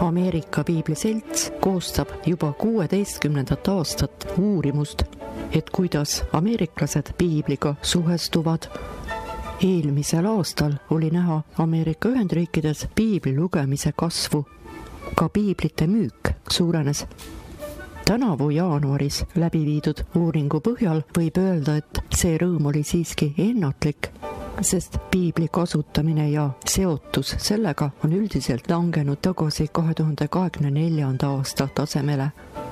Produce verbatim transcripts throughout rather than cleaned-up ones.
Ameerika Piibliselts koostab juba kuueteistkümnendat aastat uurimust, et kuidas ameeriklased piibliga suhestuvad. Eelmisel aastal oli näha Ameerika Ühendriikides piibli lugemise kasvu. Ka piiblite müük suurenes. Tänavu jaanuaris läbi viidud uuringu põhjal võib öelda, et see rõõm oli siiski ennatlik, sest piibli kasutamine ja seotus sellega on üldiselt langenud tagasi kahe tuhande kahekümne neljanda aasta tasemele.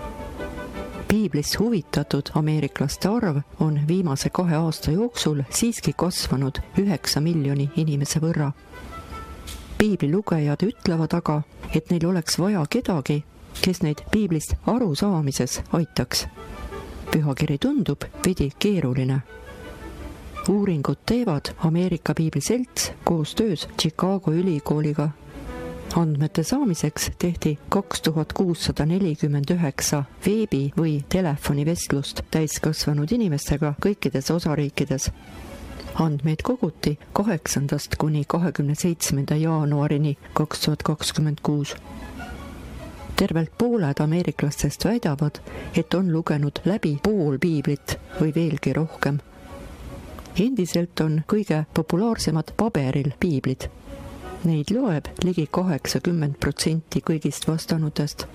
Piiblist huvitatud ameeriklaste arv on viimase kahe aasta jooksul siiski kasvanud üheksa miljoni inimese võrra. Piibli lugejad ütlevad aga, et neil oleks vaja kedagi, kes neid piiblist arusaamises aitaks. Pühakiri tundub veidi keeruline. Uuringud teevad Ameerika Piibliselts koostöös Chicago ülikooliga. Andmete saamiseks tehti kaks tuhat kuussada nelikümmend üheksa veebi- või telefonivestlust täiskasvanud inimestega kõikides osariikides. Andmeid koguti kaheksandast kuni kahekümne seitsmenda jaanuarini kaks tuhat kakskümmend kuus. Tervelt pooled ameeriklastest väidavad, et on lugenud läbi pool piiblit või veelgi rohkem. Endiselt on kõige populaarsemad paberil piiblid. Neid loeb ligi kaheksakümmend protsenti kõigist vastanutest.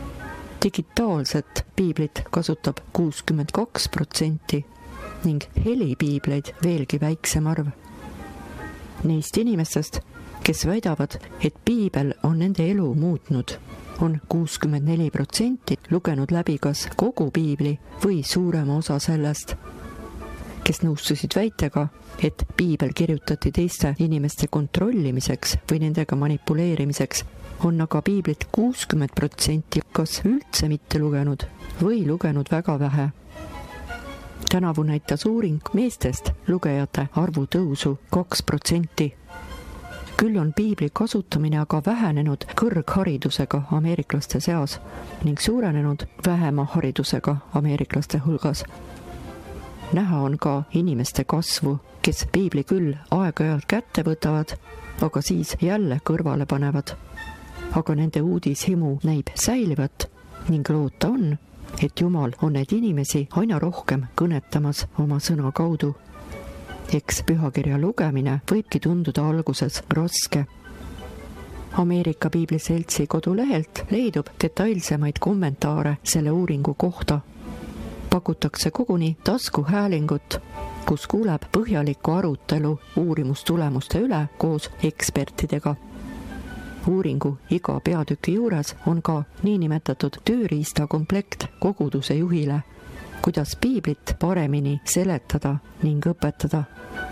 Digitaalset piiblit kasutab kuuskümmend kaks protsenti ning helipiibleid veelgi väiksem arv. Neist inimestest, kes väidavad, et piibel on nende elu muutnud, on kuuskümmend neli protsenti lugenud läbi kas kogu piibli või suurema osa sellest. Kes nõustusid väitega, et piibel kirjutati teiste inimeste kontrollimiseks või nendega manipuleerimiseks, on aga piiblit kuuskümmend protsenti kas üldse mitte lugenud või lugenud väga vähe. Tänavu näitas uuring meestest lugejate arvu tõusu kaks protsenti. Küll on piibli kasutamine aga vähenenud kõrgharidusega ameeriklaste seas ning suurenenud vähema haridusega ameeriklaste hulgas. Näha on ka inimeste kasvu, kes piibli küll aeg-ajalt kätte võtavad, aga siis jälle kõrvale panevad. Aga nende uudishimu näib säilivat ning loota on, et Jumal on neid inimesi aina rohkem kõnetamas oma sõna kaudu. Eks pühakirja lugemine võibki tunduda alguses raske. Ameerika Piibliseltsi kodulehelt leidub detailsemaid kommentaare selle uuringu kohta. Pakutakse koguni taskuhäälingut, kus kuuleb põhjalikku arutelu uurimustulemuste üle koos ekspertidega. Uuringu iga peatüki juures on ka niinimetatud tööriistakomplekt koguduse juhile, kuidas piiblit paremini seletada ning õpetada.